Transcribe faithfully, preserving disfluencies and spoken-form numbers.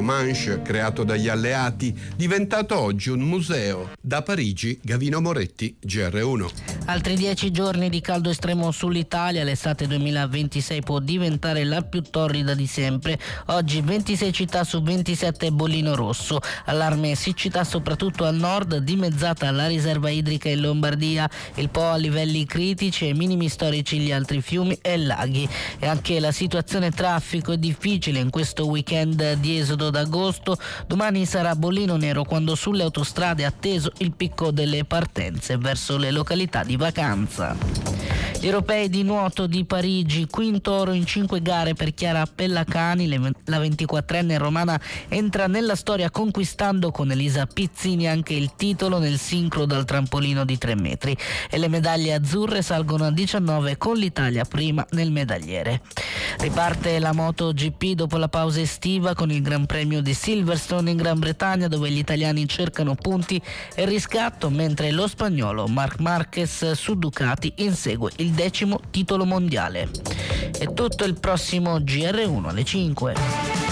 Comanche, creato dagli alleati, diventato oggi un museo. Da Parigi, Gavino Moretti, G R uno. Altri dieci giorni di caldo estremo sull'Italia, l'estate duemilaventisei può diventare la più torrida di sempre. Oggi ventisei città su ventisette bollino rosso, allarme siccità soprattutto al nord, dimezzata la riserva idrica in Lombardia, il Po a livelli critici e minimi storici gli altri fiumi e laghi. E anche la situazione traffico è difficile in questo weekend di esodo d'agosto. Domani sarà bollino nero quando sulle autostrade è atteso il picco delle partenze verso le località di vacanza. Gli europei di nuoto di Parigi, quinto oro in cinque gare per Chiara Pellacani, la ventiquattrenne romana entra nella storia conquistando con Elisa Pizzini anche il titolo nel sincro dal trampolino di tre metri, e le medaglie azzurre salgono a diciannove con l'Italia prima nel medagliere. Riparte la MotoGP dopo la pausa estiva con il Gran Premio di Silverstone in Gran Bretagna, dove gli italiani cercano punti e riscatto, mentre lo spagnolo Marc Marquez su Ducati insegue il decimo titolo mondiale. È tutto, il prossimo G R uno alle cinque.